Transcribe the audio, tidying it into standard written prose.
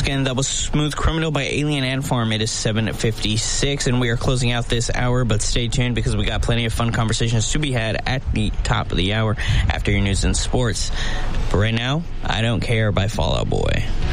again, that was Smooth Criminal by Alien Ant Farm. It is 7:56, and we are closing out this hour, but stay tuned because we got plenty of fun conversations to be had at the top of the hour after your news and sports. But right now, I Don't Care by Fall Out Boy.